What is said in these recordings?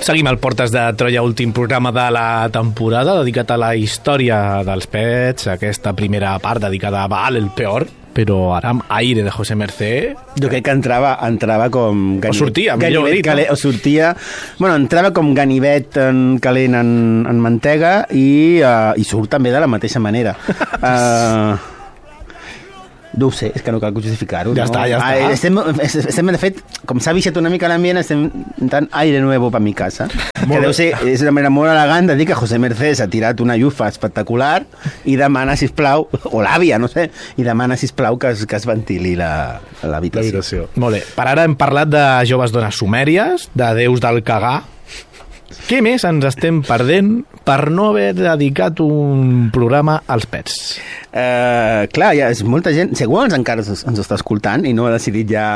Seguim al Portes de Troia, últim programa de la temporada, dedicat a la història dels pets, aquesta primera part dedicada a Baal, el peor, però ara amb aire de José Mercè. Jo crec que entrava com ganivet, o sortia, millor dit, calent, no? O sortia... Bueno, entrava com ganivet calent en mantega i surt també de la mateixa manera. No ho sé, és que no cal justificar-ho. Ja està. Estem, de fet, com s'ha vixat una mica l'ambient, estem intentant aire nuevo per mi casa. Que deu ser, és una manera molt elegant de dir que José Mercè s'ha tirat una llufa espectacular i demana, sisplau, o l'àvia, no sé, i demana, sisplau, que es ventili l'habitació. Molt bé. Per ara hem parlat de joves dones sumèries, de déus del cagar. Què més ens estem perdent per no haver dedicat un programa als pets? Clar, ja és molta gent, segur que encara ens està escoltant i no ha decidit ja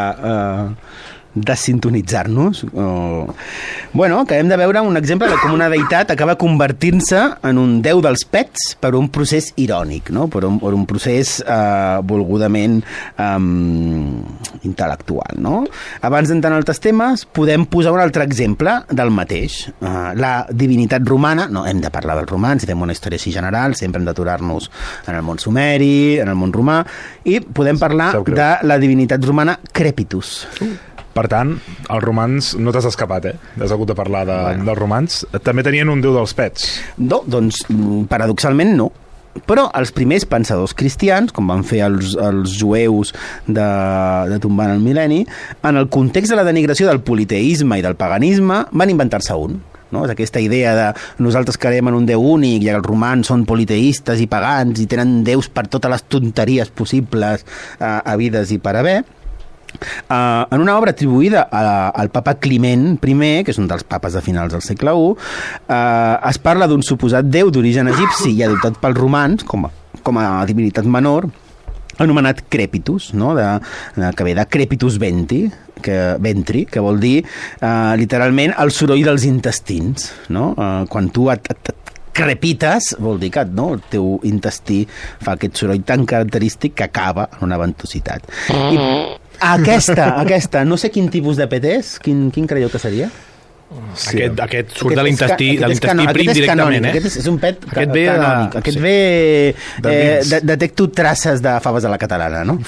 desintonitzar-nos. Bueno, acabem de veure un exemple de com una deïtat acaba convertint-se en un déu dels pets per un procés irònic, no? Per un procés volgudament intel·lectual, no? Abans d'entrar en altres temes, podem posar un altre exemple del mateix. La divinitat romana, no hem de parlar dels romans, si fem una història així general, sempre hem d'aturar-nos en el món sumeri, en el món romà, i podem parlar de la divinitat romana Crepitus. Per tant, els romans no t'has escapat, has hagut de parlar dels romans. També tenien un déu dels pets. No, doncs, paradoxalment no. Però els primers pensadors cristians, com van fer els jueus de tombant el mil·lenni, en el context de la denigració del politeisme i del paganisme, van inventar-se un. No? És aquesta idea de nosaltres creiem en un déu únic i els romans són politeistes i pagans i tenen déus per totes les tonteries possibles havides i per haver. En una obra atribuïda al papa Climent I, que és un dels papes de finals del segle I, es parla d'un suposat déu d'origen egipci i adoptat pels romans com a divinitat menor, anomenat Crepitus, no? Que ve de Crepitus ventri, que vol dir literalment el soroll dels intestins, no? Quan tu et crepites, vol dir que el teu intestí fa aquest soroll tan característic que acaba en una ventositat. I aquesta, no sé quin tipus de pet és, quin creieu que seria? Sí. Aquest surt de l'intestí prim directament, Aquest és un pet canònic. Aquest ve... detecto traces de faves de la catalana, no?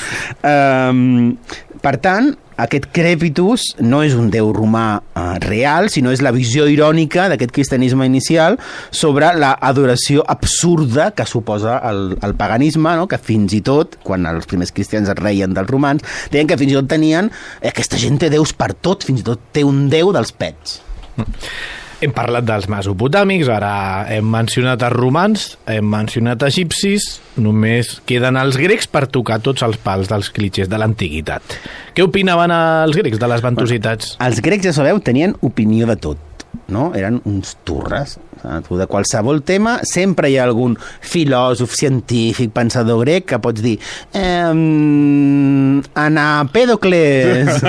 Per tant, aquest Crepitus no és un déu romà real, sinó és la visió irònica d'aquest cristianisme inicial sobre l'adoració absurda que suposa el paganisme, no? Que fins i tot, quan els primers cristians es reien dels romans, deien que fins i tot tenien... Aquesta gent té déus per tot, fins i tot té un déu dels pets. Hem parlat dels mesopotàmics, ara hem mencionat els romans, hem mencionat egipcis, només queden els grecs per tocar tots els pals dels clitxers de l'antiguitat. Què opinaven els grecs de les ventositats? Els grecs, ja sabeu, tenien opinió de tot, no? Eren uns turres. De qualsevol tema sempre hi ha algun filòsof, científic, pensador grec que pots dir Anapèdocles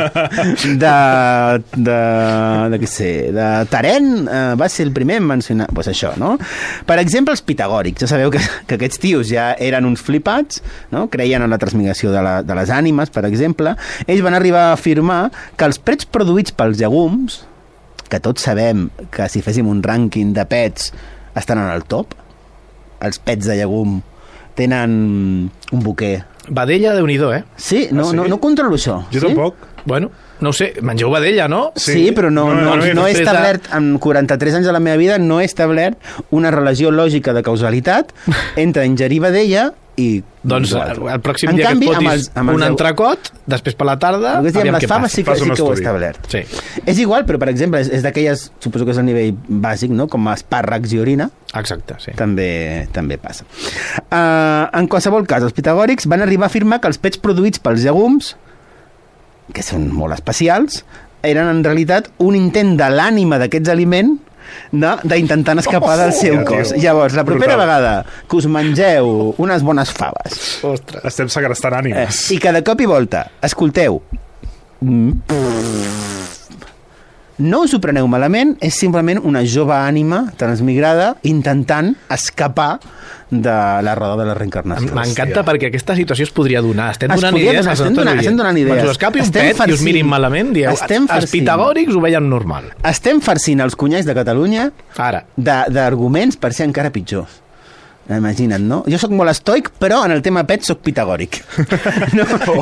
de Tarent va ser el primer en mencionar, doncs això, no? Per exemple, els pitagòrics, ja sabeu que aquests tios ja eren uns flipats, no? Creien en la transmigració de les ànimes, per exemple. Ells van arribar a afirmar que els pets produïts pels llegums, que tots sabem que si féssim un rànquing de pets estan en el top, els pets de llegum tenen un boquer. Vedella, Déu-n'hi-do, Sí, no controlo això. Jo tampoc. Bueno, no ho sé, mengeu vedella, no? Sí, però no he establert, en 43 anys de la meva vida, no he establert una relació lògica de causalitat entre ingerir vedella i... Doncs el pròxim dia que et fotis un entrecot, després per la tarda, aviam què passa. Sí que ho he establert. Sí. És igual, però per exemple, és d'aquelles, suposo que és el nivell bàsic, no? Com espàrrecs i orina. Exacte, sí. També passa. En qualsevol cas, els pitagòrics van arribar a afirmar que els pets produïts pels llegums, que són molt especials, eren en realitat un intent de l'ànima d'aquests aliments d'intentar escapar del seu cos. Llavors, la propera vegada que us mengeu unes bones faves, ostres, estem segrestant ànimes, i que de cop i volta escolteu No us ho preneu malament, és simplement una jove ànima transmigrada intentant escapar de la roda de la reencarnació. M'encanta perquè aquesta situació es podria donar. Estem donant idees als nostres oients. Estem donant idees. Quan us escapi un pet i us mirin malament, dieu, els pitagòrics ho veien normal. Estem farcint els cunyacs de Catalunya d'arguments per ser encara pitjors. Imagina't, no? Jo sóc molt estoic, però en el tema pet sóc pitagòric. No?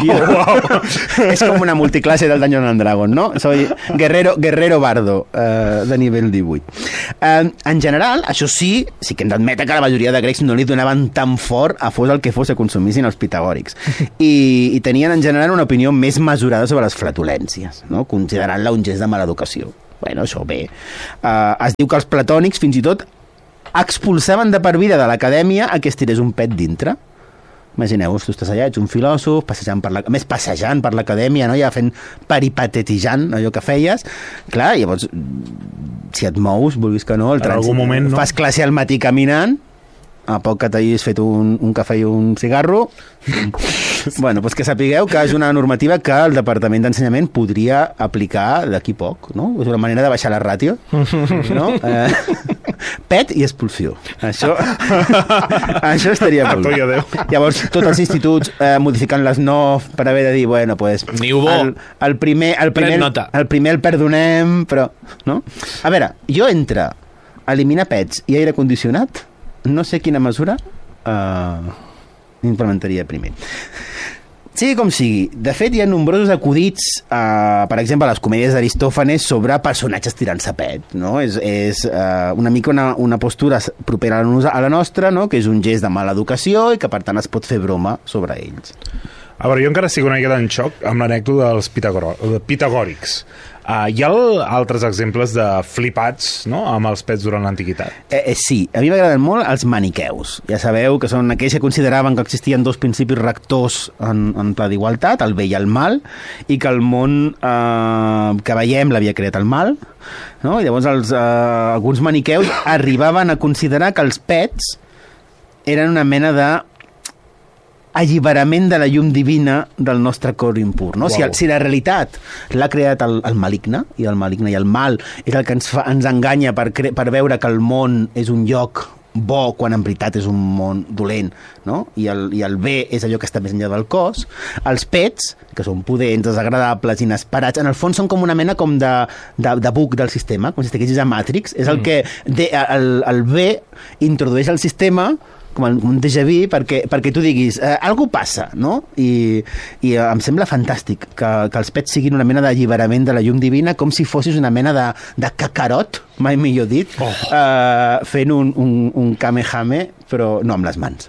És com una multiclase del Dungeons and Dragons, no? Soy guerrero bardo de nivell 18. En general, això sí que hem d'admetre que la majoria de grecs no li donaven tan fort a fos el que fos que consumissin els pitagòrics. I tenien en general una opinió més mesurada sobre les flatulències, no? Considerant-la un gest de mala educació. Bueno, això bé. Es diu que els platònics fins i tot expulsaven de per vida de l'acadèmia a que es tirés un pet dintre. Imagineu-vos, tu estàs allà, ets un filòsof, passejant per l'acadèmia, no? Ja fent peripatetejant allò que feies. Clar, llavors, si et mous, vulguis que no, fas classe al matí caminant, a poc que t'hagis fet un cafè i un cigarro, bueno, doncs que sapigueu que és una normativa que el Departament d'Ensenyament podria aplicar d'aquí poc, no? És una manera de baixar la ràtio, no? Pet i expulsió. Això estaria molt bé. Llavors, tots els instituts modificant les NOF per haver de dir, bueno, pues, el primer el perdonem, però, no? A veure, jo entre eliminar pets i aire condicionat, no sé quina mesura implementaria primer. Sigui com sigui, de fet hi ha nombrosos acudits, per exemple, a les comèdies d'Aristòfanes sobre personatges tirant-se pet, no? És una mica una postura propera a la nostra, no? Que és un gest de mala educació i que per tant es pot fer broma sobre ells. A veure, jo encara estic una miqueta en xoc amb l'anècdota dels pitagòrics. Hi ha altres exemples de flipats, no?, amb els pets durant l'antiguitat? Sí, a mi m'agraden molt els maniqueus. Ja sabeu que són aquells que consideraven que existien dos principis rectors en pla d'igualtat, el bé i el mal, i que el món que veiem l'havia creat el mal, no? I llavors alguns maniqueus arribaven a considerar que els pets eren una mena de alliberament de la llum divina del nostre cor impur, no? Wow. Si la realitat l'ha creat el maligne, i el maligne i el mal és el que ens enganya per veure que el món és un lloc bo quan en veritat és un món dolent, no? I el bé és allò que està més enllà del cos. Els pets, que són pudents, desagradables, inesperats, en el fons són com una mena com de bug del sistema, com si estiguessis a Matrix. És el que el bé introdueix al sistema com un déjà vu perquè tu diguis algú passa, no? I em sembla fantàstic que els pets siguin una mena d'alliberament de la llum divina, com si fossis una mena de cacarot, mai millor dit, fent un kamehame, però no amb les mans.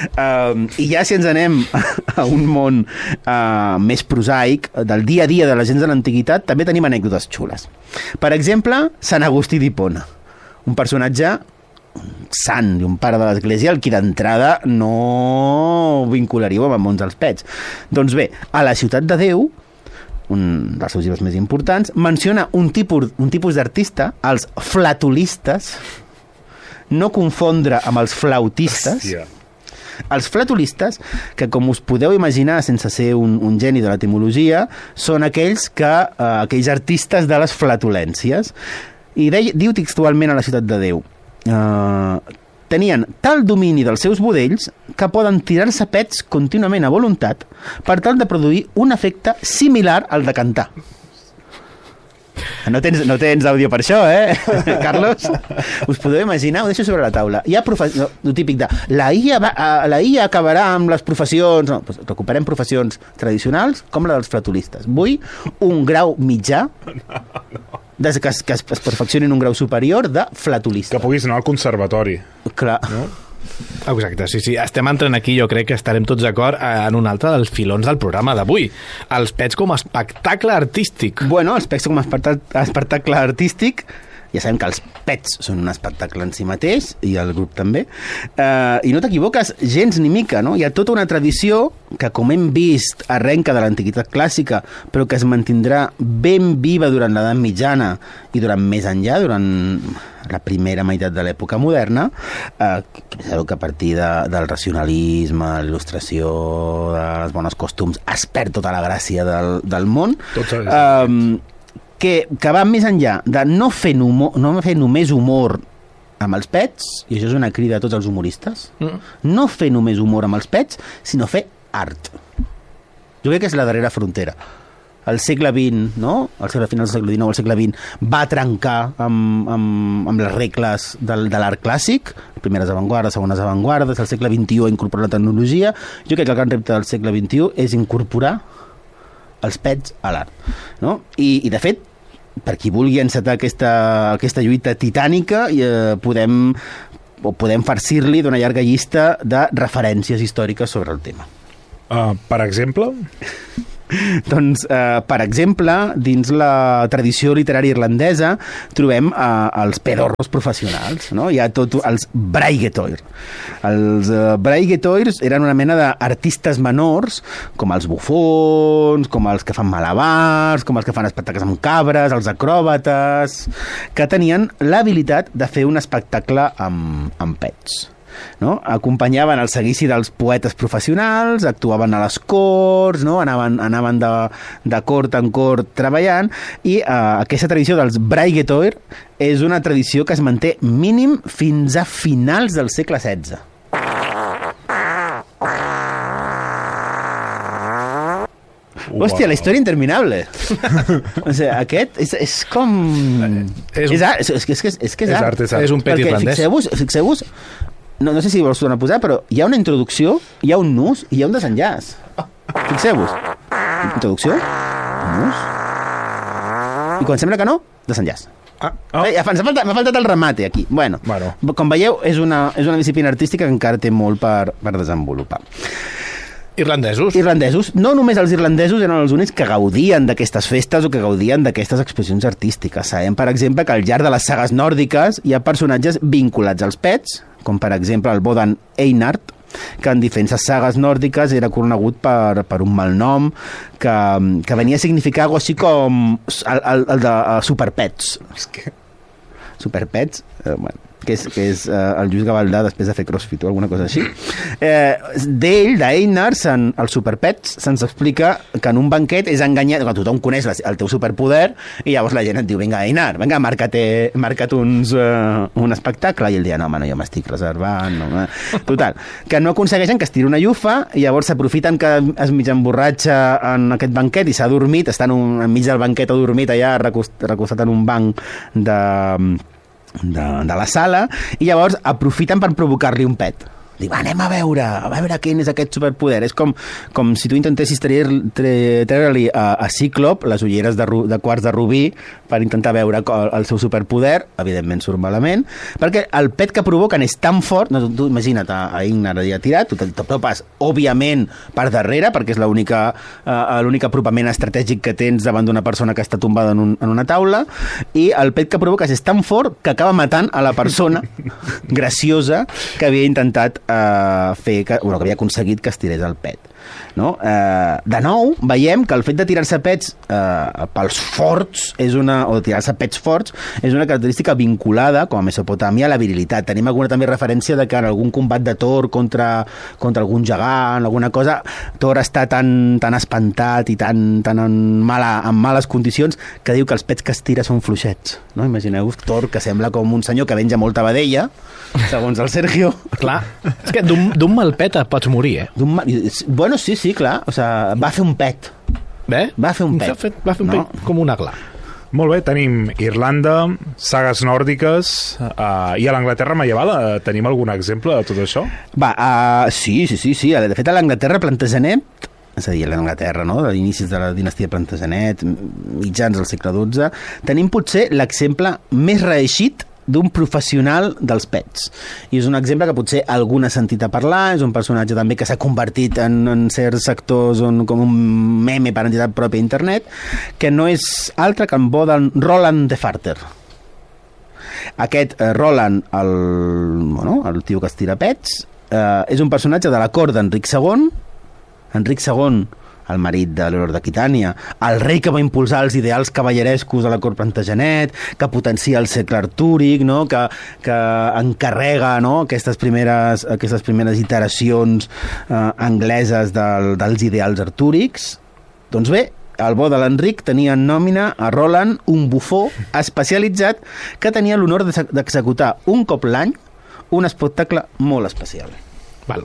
I ja si ens anem a un món més prosaic, del dia a dia de la gent de l'antiguitat, també tenim anècdotes xules. Per exemple, Sant Agustí d'Hipona, un personatge sant i un pare de l'església, el qui d'entrada no vincularíeu amb el món dels pets. Doncs bé, a la Ciutat de Déu, un dels seus llibres més importants, menciona un tipus d'artista, els flatulistes, no confondre amb els flautistes. Hòstia. Els flatulistes, que com us podeu imaginar sense ser un geni de l'etimologia, són aquells artistes de les flatulències. I diu textualment a la Ciutat de Déu: tenien tal domini dels seus budells que poden tirar-se pets contínuament a voluntat per tal de produir un efecte similar al de cantar. No tens àudio per això, Carlos? Us podeu imaginar? Ho deixo sobre la taula. Hi ha el típic de la IA acabarà amb les professions. No, doncs recuperem professions tradicionals com la dels flatulistes. Vull un grau mitjà que es perfeccioni en un grau superior de flatulista. Que puguis anar al conservatori. Clar. No? Exacte, sí. Estem entrant aquí, jo crec que estarem tots d'acord en un altre dels filons del programa d'avui. Els pets com a espectacle artístic. Bueno, els pets com a espectacle artístic, ja sabem que els pets són un espectacle en si mateix, i el grup també, i no t'equivoques gens ni mica, no? Hi ha tota una tradició que, com hem vist, arrenca de l'antiguitat clàssica, però que es mantindrà ben viva durant l'edat mitjana i durant més enllà, durant la primera meitat de l'època moderna, que a partir del racionalisme, l'il·lustració, dels bons costums, es perd tota la gràcia del món. que va més enllà de no fer només humor amb els pets, i això és una crida a tots els humoristes, no fer només humor amb els pets, sinó fer art. Jo crec que és la darrera frontera. El segle XX, no? Al final del segle XIX, el segle XX, va trencar amb les regles de l'art clàssic, primeres avantguardes, segones avantguardes, el segle XXI ha incorporat la tecnologia. Jo crec que el gran repte del segle XXI és incorporar els pets a l'art, no? I de fet, per qui vulgui encetar aquesta lluita titànica, podem farcir-li d'una llarga llista de referències històriques sobre el tema. Per exemple? Doncs, per exemple, dins la tradició literària irlandesa trobem els pedorros professionals, no? Hi ha tot els braigetoir. Els braigetoirs eren una mena d'artistes menors, com els bufons, com els que fan malabars, com els que fan espectacles amb cabres, els acròbates, que tenien l'habilitat de fer un espectacle amb pets. No? Acompanyaven el seguici dels poetes professionals, actuaven a les corts, no? anaven de cort en cort treballant, i aquesta tradició dels braigetoir és una tradició que es manté mínim fins a finals del segle XVI. Hòstia, la història interminable. O sigui, aquest és com... És art. És art. És un pet irlandès. Fixeu-vos, no sé si vols tornar a posar, però hi ha una introducció, hi ha un nus i hi ha un desenllaç. Fixeu-vos. Introducció, nus, i quan sembla que no, desenllaç. M'ha faltat el remate aquí. Bueno, com veieu, és una disciplina artística que encara té molt per desenvolupar. Irlandesos. No només els irlandesos eren els únics que gaudien d'aquestes festes o que gaudien d'aquestes expressions artístiques. Sabem, per exemple, que al llarg de les sagues nòrdiques hi ha personatges vinculats als pets, com per exemple el Bodan Einart, que en diferents sagues nòrdiques era conegut per un malnom que venia a significar algo així com el de superpets. Superpets, bueno, que és el Lluís Gavaldà després de fer crossfit o alguna cosa així. d'Einar, els superpets, se'ns explica que en un banquet és enganyat, quan tothom coneix el teu superpoder, i llavors la gent et diu, vinga, Einar, vinga, marca't un espectacle, i ell dia, no, home, no, jo m'estic reservant, no. Total, que no aconsegueixen que es tiri una llufa, i llavors s'aprofiten que es mig emborratxa en aquest banquet i s'ha dormit, està enmig del banquet adormit allà recostat en un banc de la sala, i llavors aprofiten per provocar-li un pet. Diu, anem a veure quin és aquest superpoder. És com si tu intentessis treure-li a Cíclop les ulleres de quarts de rubí per intentar veure el seu superpoder. Evidentment surt malament, perquè el pet que provoquen és tan fort, no, tu imagina't a Ingnar allà tirat, tu t'apropes òbviament per darrere, perquè és l'únic apropament estratègic que tens davant d'una persona que està tombada en una taula, i el pet que provoques és tan fort que acaba matant a la persona graciosa que havia intentat que havia aconseguit que es tirés el pet. No? De nou, veiem que el fet de tirar-se pets pels forts o tirar-se pets forts és una característica vinculada, com a Mesopotàmia, a la virilitat. Tenim alguna també referència de que en algun combat de Thor contra algun gegant, alguna cosa, Thor està tan espantat i tan en males condicions que diu que els pets que es tira són fluixets. No? Imagineu-vos Thor, que sembla com un senyor que venja molta vedella, segons el Sergio. Clar, és que d'un mal pet et pots morir, Bueno, sí, clar. O sigui, va fer un pet. Bé? Va fer un pet. Va fer un pet com un aglà. Molt bé, tenim Irlanda, sagues nòrdiques, i a l'Anglaterra medieval tenim algun exemple de tot això? Sí. De fet, a l'Anglaterra Plantagenet, és a dir, a l'Anglaterra, no? De l'inicis de la dinastia Plantagenet, mitjans del segle XII, tenim potser l'exemple més reeixit d'un professional dels pets. I és un exemple que potser algú n'ha sentit a parlar, és un personatge també que s'ha convertit en certs sectors com un meme per entitat pròpia a internet, que no és altre que en Roland de Farter. Aquest Roland, el tio que es tira pets, és un personatge de la cort d'Enric II. Enric II, el marit de Leonor d'Aquitània, el rei que va impulsar els ideals cavallerescos a la cort Plantagenet, que potencia el segle artúric, no? que encarrega, no? aquestes primeres iteracions angleses dels ideals artúrics. Doncs bé, el bo de l'Enric tenia en nòmina a Roland, un bufó especialitzat que tenia l'honor d'executar un cop l'any un espectacle molt especial. Val,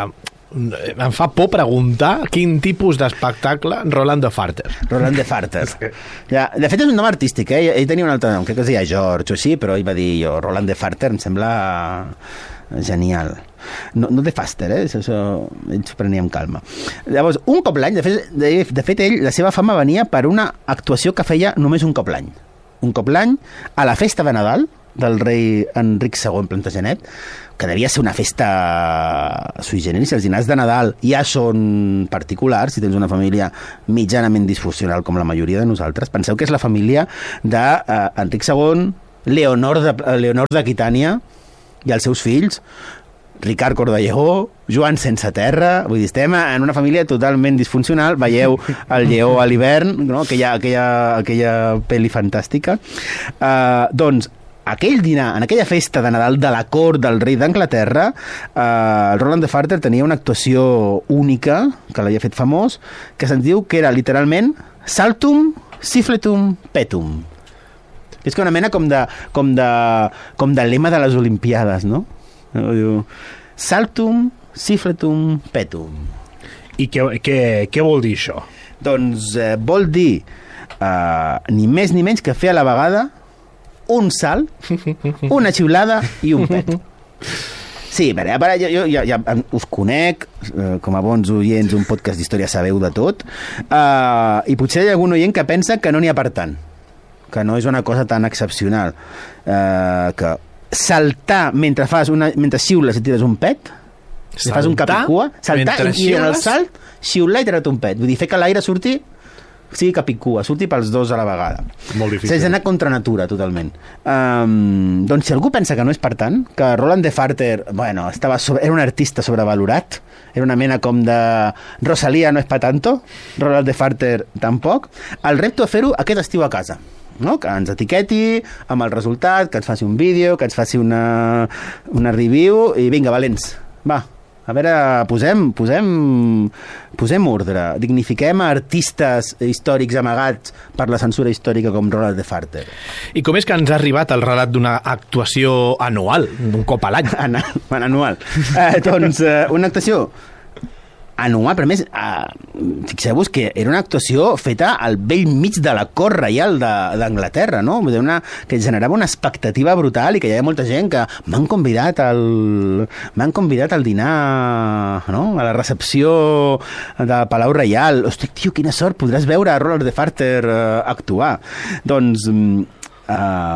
em fa por preguntar quin tipus d'espectacle Roland de Farter. Roland de Farter. Ja, de fet, és un nom artístic, Ell tenia un altre nom, crec que es deia George o així, però ell va dir jo, Roland de Farter, em sembla genial. No de Faster, això ell s'ho prenia amb calma. Llavors, un cop l'any, de fet ell, la seva fama venia per una actuació que feia només un cop l'any. Un cop l'any, a la festa de Nadal del rei Enric II Plantagenet, que devia ser una festa sui generis. Els dinars de Nadal ja són particulars, si tens una família mitjanament disfuncional com la majoria de nosaltres. Penseu que és la família d'Enric II, Leonor d'Aquitània i els seus fills, Ricard Cordallejó, Joan Sense Terra, vull dir, estem en una família totalment disfuncional. Veieu el lleó a l'hivern, no? aquella pel·li fantàstica. Doncs, aquell dinar, en aquella festa de Nadal de la cort del rei d'Anglaterra, el Roland de Farter tenia una actuació única, que l'havia fet famós, que se'ns diu que era literalment Saltum, Siffletum, Petum. És que una mena com de lema de les Olimpiades, no? Diu, Saltum, Siffletum, Petum. I què vol dir això? Doncs vol dir ni més ni menys que fer a la vegada un salt, una xiulada i un pet. Sí, jo ja us conec, com a bons oients d'un podcast d'història sabeu de tot, i potser hi ha algun oient que pensa que no n'hi ha per tant, que no és una cosa tan excepcional, que saltar mentre xiules i tires un pet, si fas un cap i cua, saltar i en el salt xiular i tirar-te un pet, vull dir, fer que l'aire surti, sigui cap i cua, surti pels dos a la vegada. Molt difícil. S'ha d'anar contra natura, totalment. Doncs si algú pensa que no és per tant, que Roland de Farter, bueno, era un artista sobrevalorat, era una mena com de Rosalía no és pa tanto, Roland de Farter tampoc, el repto a fer-ho aquest estiu a casa. No? Que ens etiqueti amb el resultat, que ens faci un vídeo, que ens faci una review i vinga, valents, va, a veure, posem ordre, dignifiquem a artistes històrics amagats per la censura històrica com Roland de Farter. I com és que ens ha arribat el relat d'una actuació anual, un cop a l'any? Anual. Doncs una actuació anual, però a més, fixeu-vos que era una actuació feta al vell mig de la cort reial d'Anglaterra, no? Que generava una expectativa brutal i que hi havia molta gent que m'han convidat al dinar, no? A la recepció de Palau Reial. Hosti, tio, quina sort, podràs veure a Roland de Farter actuar. Doncs ens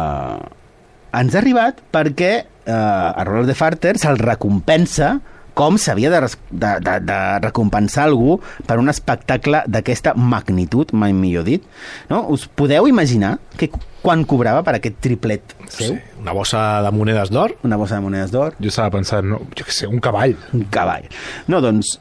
ha arribat perquè a Roland de Farter se'l recompensa com s'havia de recompensar algú per un espectacle d'aquesta magnitud, mai millor dit. No? Us podeu imaginar quan cobrava per aquest triplet seu? Sí, una bossa de monedes d'or? Una bossa de monedes d'or. Jo estava pensant, no, jo què sé, un cavall. Un cavall. No, doncs,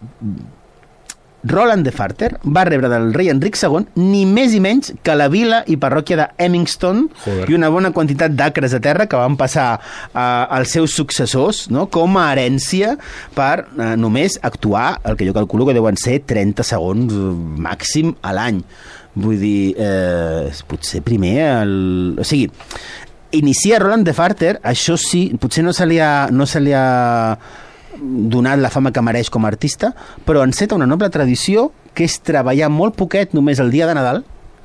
Roland de Farter va rebre del rei Enric II ni més i menys que la vila i parròquia de Hemingstone. Joder. I una bona quantitat d'acres de terra que van passar als seus successors, no? Com a herència per només actuar, el que jo calculo que deuen ser 30 segons màxim a l'any. Vull dir, potser primer o sigui, inicia Roland de Farter, això sí, potser no se li ha donat la fama que mereix com a artista, però enceta una noble tradició que és treballar molt poquet només el dia de Nadal.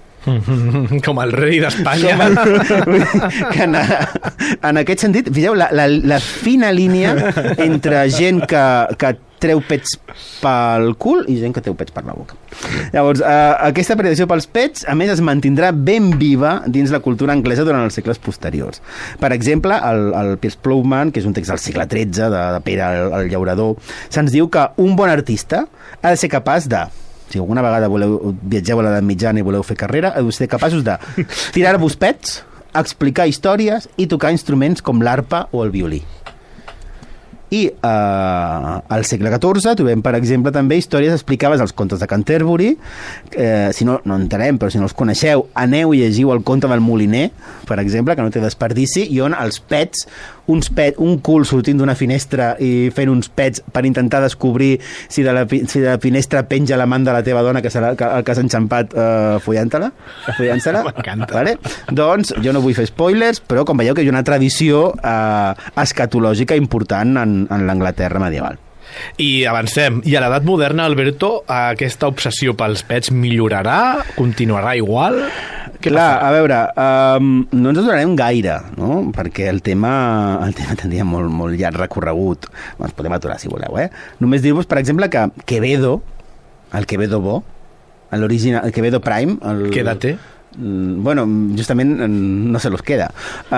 Com el rei d'Espanya. Que en aquest sentit, fixeu, la fina línia entre gent que treu pets pel cul i gent que treu pets per la boca. Llavors, aquesta predicació pels pets, a més, es mantindrà ben viva dins la cultura anglesa durant els segles posteriors. Per exemple, el Piers Plowman, que és un text del segle XIII, de Pere el Llaurador, se'ns diu que un bon artista ha de ser capaç de, si alguna vegada viatgeu a l'edat mitjana i voleu fer carrera, heu de ser capaços de tirar-vos pets, explicar històries i tocar instruments com l'arpa o el violí. I al segle XIV trobem, per exemple, també històries explicades als contes de Canterbury. Si no entenem, però si no els coneixeu, aneu i llegiu el conte del Moliner, per exemple, que no té desperdici, i on els pets, un cul sortint d'una finestra i fent uns pets per intentar descobrir si de la finestra penja l'amant de la teva dona que has enxampat follant-se-la. M'encanta. Vale? Doncs jo no vull fer spoilers, però com veieu que hi ha una tradició escatològica important en l'Anglaterra medieval. I avancem. I a l'edat moderna, Alberto, aquesta obsessió pels pets millorarà? Continuarà igual? Clar, a veure, no ens adonarem gaire, no? Perquè el tema tindria molt llarg recorregut. Ens podem aturar, si voleu, Només dir-vos, per exemple, que Quevedo, el Quevedo bo, l'original, el Quevedo Prime... Quédate. Bueno, justament no se los queda.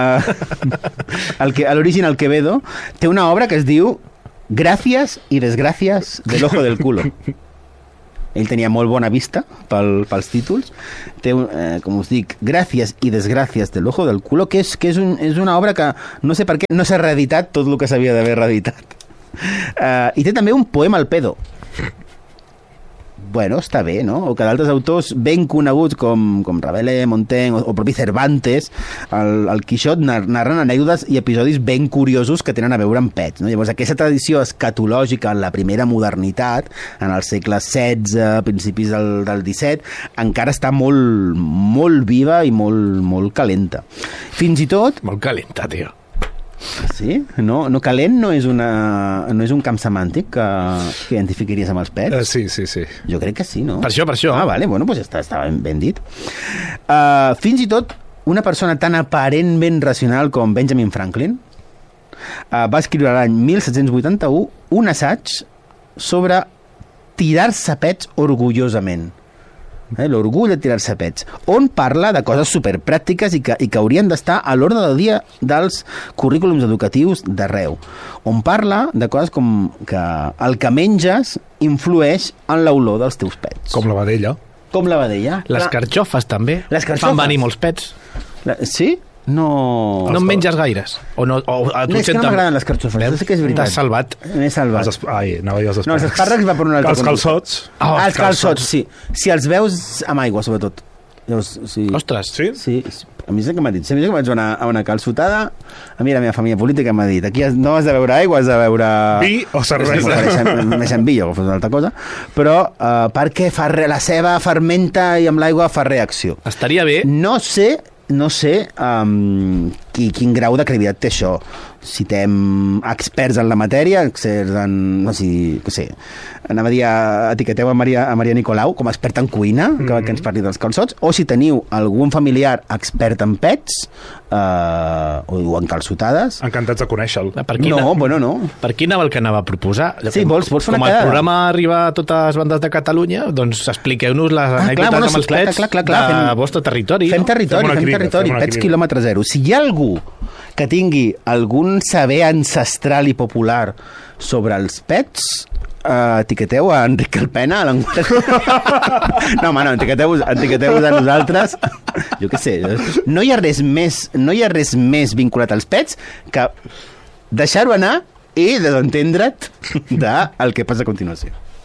L'original Quevedo té una obra que es diu Gràcies i desgràcies de l'ojo del culo. Ell tenia molt bona vista pels títols. Té, com us dic, Gràcies i desgràcies de l'ojo del culo, que és una obra que no sé per què no s'ha reeditat tot el que s'havia d'haver reeditat. I té també un poema al pedo. Bueno, està bé, no? O que d'altres autors ben coneguts com Rabelais, Montaigne o propi Cervantes, el Quixot narren anècdotes i episodis ben curiosos que tenen a veure amb pets, no? Llavors, aquesta tradició escatològica en la primera modernitat, en el segle XVI, principis del XVII, encara està molt, molt viva i molt calenta. Fins i tot... Molt calenta, tio. Sí? No, calent no és un camp semàntic que identificaries amb els pets? Sí. Jo crec que sí, no? Per això. Ah, vale, bueno, pues està ben dit. Fins i tot una persona tan aparentment racional com Benjamin Franklin va escriure l'any 1781 un assaig sobre tirar-se pets orgullosament. L'orgull de tirar-se pets, on parla de coses superpràctiques i que haurien d'estar a l'ordre del dia dels currículums educatius d'arreu, on parla de coses com que el que menges influeix en l'olor dels teus pets. Com la vedella. Les carxofes també. Les carxofes. Fan venir molts pets. Sí? No en menges gaires? O a tu és que no m'agraden les carxofes, no sé què és veritat. T'has salvat. M'he salvat. Anava a dir els espàrrecs. No, els espàrrecs va per un altre. Els calçots. Els calçots, sí. Si els veus amb aigua, sobretot. Llavors, sí. Ostres. Sí, a mi és el que m'ha dit. Sempre que vaig a una calçotada, a mi la meva família política m'ha dit aquí no has de beure aigua, has de beure... Vi o cervesa. Més en vi o fos una altra cosa. Però perquè la ceba fermenta i amb l'aigua fa reacció. Estaria bé. No sé quin grau de credibilitat té això. Citem experts en la matèria, experts en... no sé, què sé, anava a dir, etiqueteu a Maria Nicolau com a experta en cuina, que ens parli dels calçots, o si teniu algun familiar expert en pets o en calçotades. Encantats de conèixer-lo. No. Per qui anava el que anava a proposar? Sí, vols fer una com el programa arriba a totes les bandes de Catalunya, doncs expliqueu-nos les anècdotes amb els pets del vostre territori. Fem territori, pets quilòmetre zero. Si hi ha algú que tingui algun saber ancestral i popular sobre els pets, etiqueteu a Enric Calpena a l'Enguany. No, home, no, etiqueteu-vos a nosaltres. Jo què sé, no hi ha res més vinculat als pets que deixar-ho anar i desentendre't del que passa a continuació.